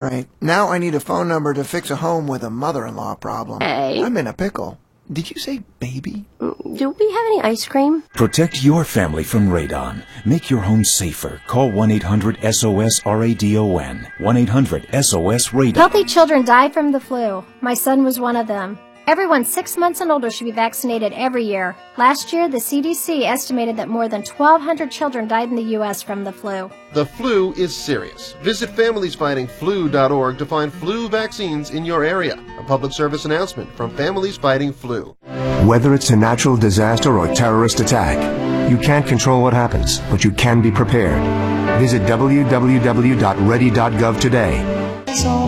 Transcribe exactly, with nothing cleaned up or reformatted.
right. Now I need a phone number to fix a home with a mother-in-law problem. Hey. I'm in a pickle. Did you say baby? Do we have any ice cream? Protect your family from radon. Make your home safer. Call one eight hundred S O S R A D O N. one eight hundred S O S radon. Healthy children die from the flu. My son was one of them. Everyone six months and older should be vaccinated every year. Last year, the C D C estimated that more than twelve hundred children died in the U S from the flu. The flu is serious. Visit families fighting flu dot org to find flu vaccines in your area. A public service announcement from Families Fighting Flu. Whether it's a natural disaster or terrorist attack, you can't control what happens, but you can be prepared. Visit w w w dot ready dot gov today. So